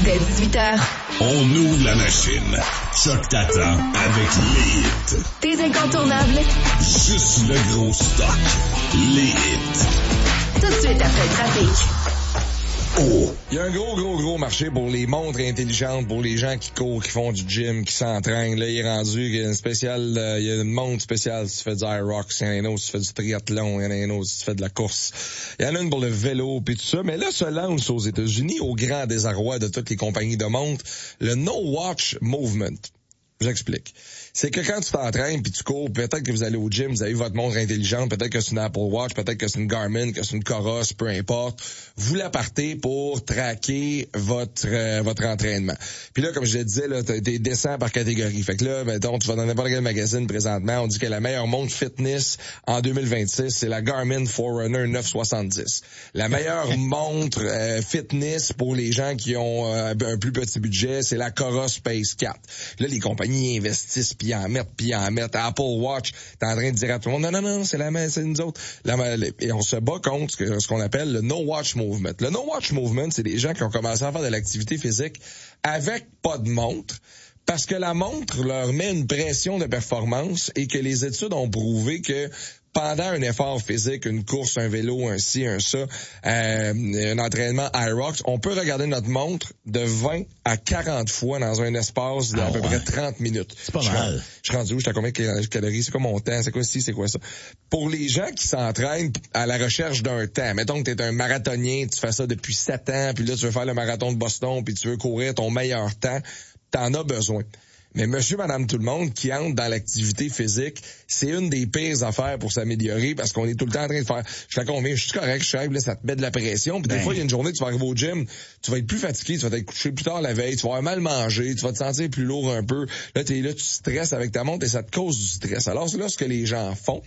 Dès 18h. On ouvre la machine. Choc t'attend avec les hits. Tes incontournables. Juste le gros stock. Les hits. Tout de suite après le trafic. Oh. Il y a un gros marché pour les montres intelligentes, pour les gens qui courent, qui font du gym, qui s'entraînent. Là, il est rendu, il y a une spéciale, il y a une montre spéciale si tu fais du Aerox, il y en a une autre si tu fais du triathlon, il y en a une autre si tu fais de la course. Il y en a une pour le vélo puis tout ça. Mais là, se lance aux États-Unis, au grand désarroi de toutes les compagnies de montres, le No Watch Movement. J'explique. C'est que quand tu t'entraînes puis tu cours, peut-être que vous allez au gym, vous avez votre montre intelligente, peut-être que c'est une Apple Watch, peut-être que c'est une Garmin, que c'est une Coros, peu importe. Vous la partez pour traquer votre entraînement. Puis là, comme je le disais, là, t'es descends par catégorie. Fait que là, mettons, tu vas dans n'importe quel magazine présentement, on dit que la meilleure montre fitness en 2026, c'est la Garmin Forerunner 970. La meilleure montre fitness pour les gens qui ont un plus petit budget, c'est la Coros Space 4. Là, les compagnies investissent puis en mettent. Apple Watch, t'es en train de dire à tout le monde, non, c'est nous autres. Et on se bat contre ce qu'on appelle le No Watch Movement. Le No Watch Movement, c'est des gens qui ont commencé à faire de l'activité physique avec pas de montre, parce que la montre leur met une pression de performance et que les études ont prouvé que pendant un effort physique, une course, un vélo, un ci, un ça, un entraînement Aerox, on peut regarder notre montre de 20 à 40 fois dans un espace d'à peu près 30 minutes. C'est pas mal. Je suis rendu où? J'étais à combien de calories? C'est quoi mon temps? C'est quoi ci? C'est quoi ça? Pour les gens qui s'entraînent à la recherche d'un temps, mettons que t'es un marathonien, tu fais ça depuis 7 ans, puis là tu veux faire le marathon de Boston, puis tu veux courir ton meilleur temps, t'en as besoin. Mais monsieur, madame, tout le monde qui entre dans l'activité physique, c'est une des pires affaires pour s'améliorer parce qu'on est tout le temps en train de faire, je te convainc, je suis correct, je suis là, ça te met de la pression. Puis des fois, il y a une journée, tu vas arriver au gym, tu vas être plus fatigué, tu vas t'être couché plus tard la veille, tu vas avoir mal mangé, tu vas te sentir plus lourd un peu. Là, tu stresses avec ta montre et ça te cause du stress. Alors, là, ce que les gens font,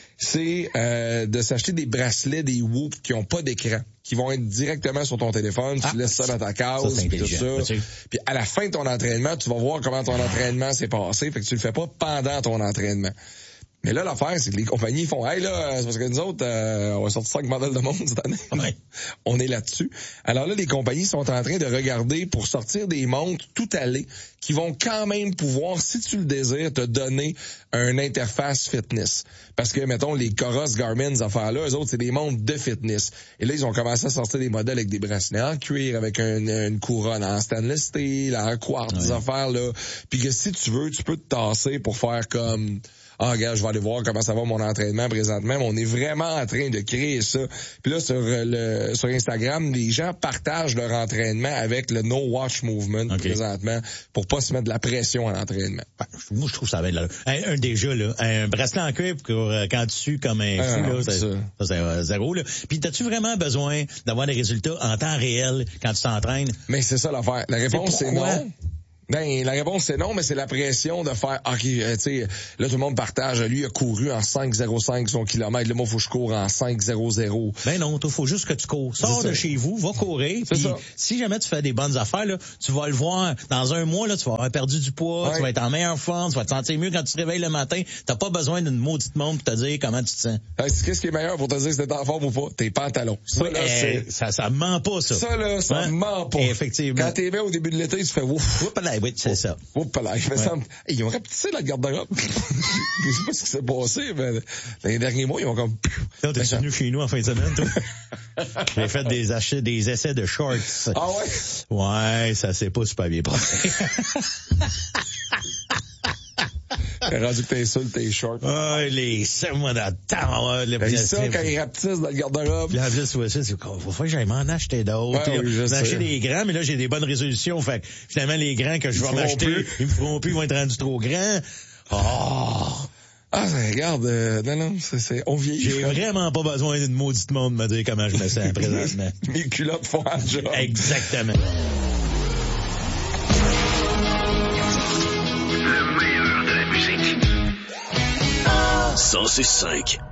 c'est de s'acheter des bracelets, des Whoop qui ont pas d'écran, qui vont être directement sur ton téléphone, tu laisses ça dans ta case, puis tout ça. Puis à la fin de ton entraînement, tu vas voir comment ton entraînement s'est passé, fait que tu le fais pas pendant ton entraînement. Mais là, l'affaire, c'est que les compagnies font, hey là, c'est parce que nous autres, on va sortir 5 modèles de montre cette année. Ouais. On est là-dessus. Alors là, les compagnies sont en train de regarder pour sortir des montres tout allées qui vont quand même pouvoir, si tu le désires, te donner une interface fitness. Parce que, mettons, les Coros, Garmin, ces affaires-là, eux autres, c'est des montres de fitness. Et là, ils ont commencé à sortir des modèles avec des bracelets en cuir, avec une couronne en stainless steel, en quartz, des affaires-là. Puis que si tu veux, tu peux te tasser pour faire comme... Ah, regarde, je vais aller voir comment ça va mon entraînement présentement. Mais on est vraiment en train de créer ça. Puis là, sur Instagram, les gens partagent leur entraînement avec le No Watch Movement présentement pour pas se mettre de la pression à l'entraînement. Moi, je trouve ça va être là. Déjà, là, un bracelet en cuir quand tu sues comme un fou, là, c'est zéro, là. Puis, t'as-tu vraiment besoin d'avoir des résultats en temps réel quand tu t'entraînes? Mais c'est ça l'affaire. La réponse, c'est non. Ben, la réponse, c'est non, mais c'est la pression de faire, OK, tu sais, là, tout le monde partage. Lui, il a couru en 5,05 son kilomètre. Là, moi, faut que je cours en 5,00. Ben non, toi, faut juste que tu cours. Sors de chez vous, va courir. Puis, si jamais tu fais des bonnes affaires, là, tu vas le voir. Dans un mois, là, tu vas avoir perdu du poids, tu vas être en meilleure forme, tu vas te sentir mieux quand tu te réveilles le matin. T'as pas besoin d'une maudite montre pour te dire comment tu te sens. Qu'est-ce qui est meilleur pour te dire si t'es en forme ou pas? Tes pantalons. Ça, oui, là, ça ment pas, ça. Ça, là, ça ment pas. Effectivement. Quand t'es bien au début de l'été, tu fais ouf. Oui, c'est ça. Ils ont rapetissé la garde-robe. Je sais pas ce qui s'est passé, mais dans les derniers mois, ils ont comme... Toi, t'es venu chez nous en fin de semaine, toi? J'ai fait des essais de shorts. Ah ouais? Ouais, ça s'est pas super bien passé. T'as rendu que t'es seul, t'es short. Ah, les serre-moi dans le temps. C'est ça, quand ils rapetissent dans le garde-robe. Puis en plus, faut que j'aille m'en acheter d'autres. Ouais, oui, j'en ai acheté des grands, mais là, j'ai des bonnes résolutions. Fait que finalement, les grands que je vais m'acheter, ils me feront plus, ils vont être rendus trop grands. Oh! Ah, regarde, non, on vieillit. J'ai vraiment pas besoin d'une maudite monde me dire comment je me sens présentement. Mes culottes font un job. Exactement. 106.5